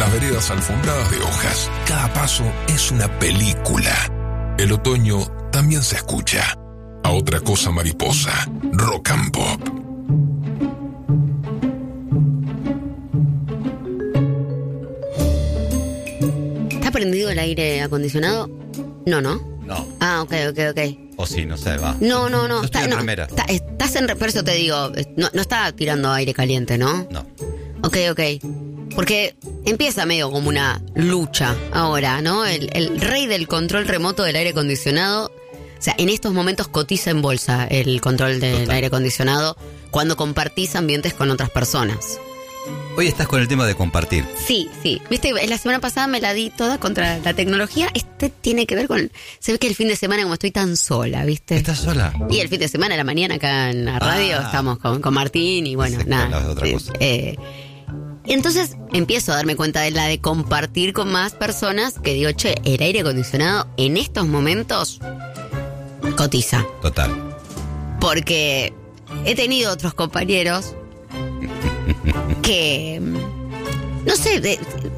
las veredas alfombradas de hojas. Cada paso es una película. El otoño también se escucha. A otra cosa mariposa. Rock and Pop. ¿Está prendido el aire acondicionado? No. No. Ah, ok. O sí, no sé, va. No. Yo estoy en remera. Estás en... Por eso te digo, no está tirando aire caliente, ¿no? No. Ok. Porque empieza medio como una lucha ahora, ¿no? El rey del control remoto del aire acondicionado. O sea, en estos momentos cotiza en bolsa el control del aire acondicionado cuando compartís ambientes con otras personas. Hoy estás con el tema de compartir. Sí. Viste, la semana pasada me la di toda contra la tecnología. Tiene que ver con... Se ve que el fin de semana, como estoy tan sola, ¿viste? ¿Estás sola? Y el fin de semana, a la mañana acá en la radio, estamos con Martín y bueno, nada. Otra cosa. Entonces empiezo a darme cuenta de la de compartir con más personas que digo, che, el aire acondicionado en estos momentos cotiza. Total. Porque he tenido otros compañeros que, no sé,